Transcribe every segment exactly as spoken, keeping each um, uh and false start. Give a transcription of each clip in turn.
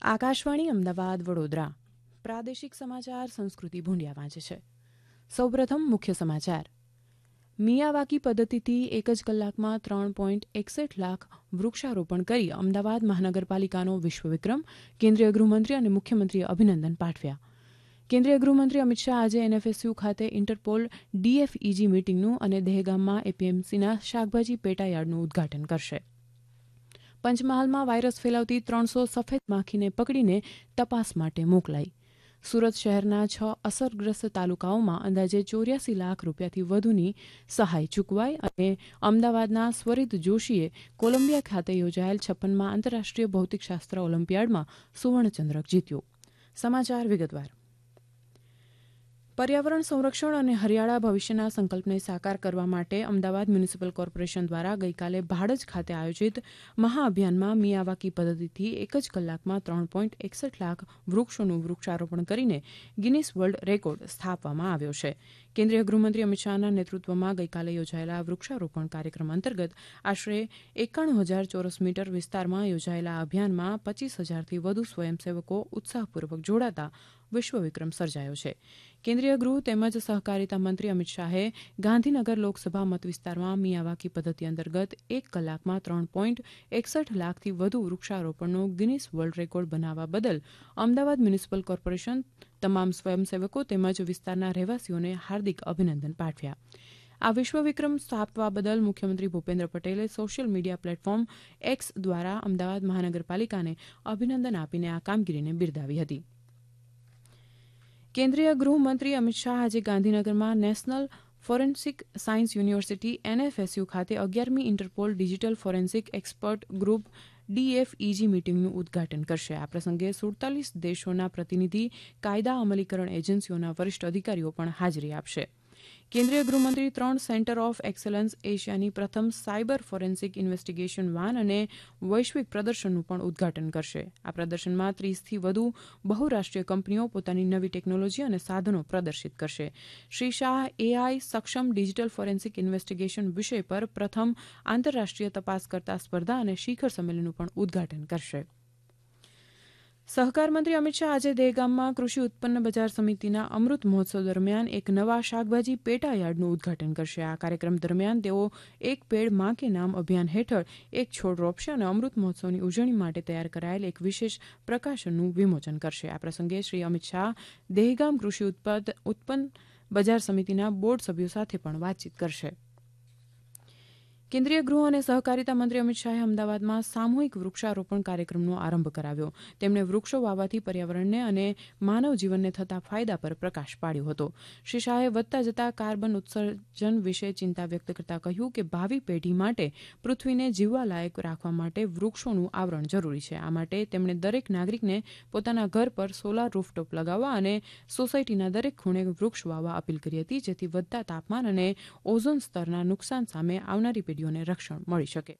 આકાશવાણી અમદાવાદ વડોદરા પ્રાદેશિક સમાચાર સંસ્કૃતિ ભૂંડિયા વાંચે છે. સૌપ્રથમ મુખ્ય સમાચાર. મિયાવાકી પદ્ધતિથી એક જ કલાકમાં ત્રણ પોઈન્ટ એકસઠ લાખ વૃક્ષારોપણ કરી અમદાવાદ મહાનગરપાલિકાનો વિશ્વ વિક્રમ. કેન્દ્રીય ગૃહમંત્રી અને મુખ્યમંત્રીએ અભિનંદન પાઠવ્યા. કેન્દ્રીય ગૃહમંત્રી અમિત શાહ આજે એનએફએસયુ ખાતે ઇન્ટરપોલ ડીએફઈજી મીટીંગનું અને દહેગામમાં એપીએમસીના શાકભાજી પેટાયાર્ડનું ઉદઘાટન કરશે. પંચમહાલમાં વાયરસ ફેલાવતી ત્રણસો સફેદ માખીને પકડીને તપાસ માટે મોકલાઈ. સુરત શહેરના છ અસરગ્રસ્ત તાલુકાઓમાં અંદાજે ચોર્યાસી લાખ રૂપિયાથી વધુની સહાય ચૂકવાઈ અને અમદાવાદના સ્વરિત જોશીએ કોલંબિયા ખાતે યોજાયેલ છપ્પનમાં આંતરરાષ્ટ્રીય ભૌતિકશાસ્ત્ર ઓલિમ્પિયાડમાં સુવર્ણચંદ્રક જીત્યો. સમાચાર વિગતવાર. પર્યાવરણ સંરક્ષણ અને હરિયાળા ભવિષ્યના સંકલ્પને સાકાર કરવા માટે અમદાવાદ મ્યુનિસિપલ કોર્પોરેશન દ્વારા ગઈકાલે ભાડજ ખાતે આયોજિત મહાઅભિયાનમાં મિયાવાકી પદ્ધતિથી એક જ કલાકમાં ત્રણ પોઈન્ટ એકસઠ લાખ વૃક્ષોનું વૃક્ષારોપણ કરીને ગિનિસ વર્લ્ડ રેકોર્ડ સ્થાપવામાં આવ્યો છે. કેન્દ્રીય ગૃહમંત્રી અમિત શાહના નેતૃત્વમાં ગઈકાલે યોજાયેલા વૃક્ષારોપણ કાર્યક્રમ અંતર્ગત આશરે એકાણું હજાર ચોરસ મીટર વિસ્તારમાં યોજાયેલા અભિયાનમાં પચીસ હજારથી વધુ સ્વયંસેવકો ઉત્સાહપૂર્વક જોડાતા વિશ્વ વિક્રમ સર્જાયો છે. કેન્દ્રીય ગૃહ તેમજ સહકારિતા મંત્રી અમિત શાહે ગાંધીનગર લોકસભા મત વિસ્તારમાં મિયાવાકી પદ્ધતિ અંતર્ગત એક કલાકમાં ત્રણ પોઈન્ટ એકસઠ લાખથી વધુ વૃક્ષારોપણનો ગિનિસ વર્લ્ડ રેકોર્ડ બનાવવા બદલ અમદાવાદ મ્યુનિસિપલ કોર્પોરેશન તમામ સ્વયંસેવકો તેમજ વિસ્તારના રહેવાસીઓને હાર્દિક અભિનંદન પાઠવ્યા. આ વિશ્વ વિક્રમ સ્થાપવા બદલ મુખ્યમંત્રી ભૂપેન્દ્ર પટેલે સોશિયલ મીડિયા પ્લેટફોર્મ એક્સ દ્વારા અમદાવાદ મહાનગરપાલિકાને અભિનંદન આપીને આ કામગીરીને બિરદાવી હતી. કેન્દ્રીય ગૃહમંત્રી અમિત શાહ આજે ગાંધીનગરમાં નેશનલ ફોરેન્સિક સાયન્સ યુનિવર્સિટી એનએફએસયુ ખાતે અગિયારમી Interpol digital forensic expert group ડીએફઈજી મીટીંગનું ઉદઘાટન કરશે. આ પ્રસંગે સુડતાલીસ દેશોના પ્રતિનિધિ કાયદા અમલીકરણ એજન્સીઓના વરિષ્ઠ અધિકારીઓ પણ હાજરી આપશે. કેન્દ્રીય ગૃહમંત્રી ત્રણ સેન્ટર ઓફ એક્સલન્સ એશિયાની પ્રથમ સાયબર ફોરેન્સિક ઇન્વેસ્ટિગેશન વાન અને વૈશ્વિક પ્રદર્શનનું પણ ઉદઘાટન કરશે. આ પ્રદર્શનમાં ત્રીસથી વધુ બહુરાષ્ટ્રીય કંપનીઓ પોતાની નવી ટેકનોલોજી અને સાધનો પ્રદર્શિત કરશે. શ્રી શાહ એઆઈ સક્ષમ ડિજિટલ ફોરેન્સિક ઇન્વેસ્ટિગેશન વિષય પર પ્રથમ આંતરરાષ્ટ્રીય તપાસકર્તા સ્પર્ધા અને શિખર સંમેલનનું પણ ઉદઘાટન કરશે. સહકાર મંત્રી અમિત શાહ આજે દહેગામમાં કૃષિ ઉત્પન્ન બજાર સમિતિના અમૃત મહોત્સવ દરમિયાન એક નવા શાકભાજી પેટાયાર્ડનું ઉદઘાટન કરશે. આ કાર્યક્રમ દરમિયાન તેઓ એક પેડ માં કે નામ અભિયાન હેઠળ એક છોડ રોપશે અને અમૃત મહોત્સવની ઉજવણી માટે તૈયાર કરાયેલ એક વિશેષ પ્રકાશનનું વિમોચન કરશે. આ પ્રસંગે શ્રી અમિત શાહ દહેગામ કૃષિ ઉત્પન્ન બજાર સમિતિના બોર્ડ સભ્યો સાથે પણ વાતચીત કરશે. કેન્દ્રીય ગૃહ અને સહકારિતા મંત્રી અમિત શાહે અમદાવાદમાં સામૂહિક વૃક્ષારોપણ કાર્યક્રમનો આરંભ કરાવ્યો. તેમણે વૃક્ષો વાવવાથી પર્યાવરણને અને માનવ જીવનને થતા ફાયદા પર પ્રકાશ પાડ્યો હતો. શ્રી શાહે વધતા જતા કાર્બન ઉત્સર્જન વિશે ચિંતા વ્યક્ત કરતા કહ્યું કે ભાવિ પેઢી માટે પૃથ્વીને જીવવા લાયક રાખવા માટે વૃક્ષોનું આવરણ જરૂરી છે. આ માટે તેમણે દરેક નાગરિકને પોતાના ઘર પર સોલાર રૂફટોપ લગાવવા અને સોસાયટીના દરેક ખૂણે વૃક્ષ વાવવા અપીલ કરી હતી, જેથી વધતા તાપમાન અને ઓઝોન સ્તરના નુકસાન સામે આવનારી પેઢી રક્ષણ મળી શકે.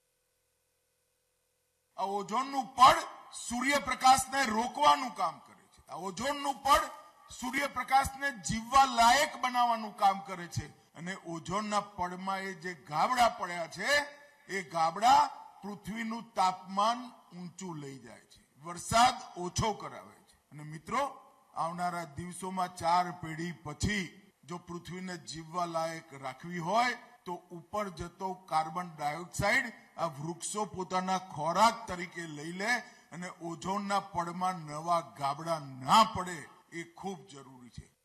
આ ઓઝોનનું પડ સૂર્યપ્રકાશને રોકવાનું કામ કરે છે. આ ઓઝોનનું પડ સૂર્યપ્રકાશને જીવવા લાયક બનાવવાનું કામ કરે છે અને ઓઝોનના પડમાં એ જે ગાબડા પડ્યા છે એ ગાબડા પૃથ્વીનું તાપમાન ઊંચું લઈ જાય છે, વરસાદ ઓછો કરાવે છે. અને મિત્રો, આવનારા દિવસોમાં ચાર પેઢી પછી જો પૃથ્વીને જીવવા લાયક રાખવી હોય તો ઉપર જતો કાર્બન ડાયોક્સાઇડ આ વૃક્ષો પોતાના ખોરાક તરીકે લઈ લે અને ઓઝોનના પડમાં નવા ગાબડા ના પડે એ ખૂબ જરૂરી છે.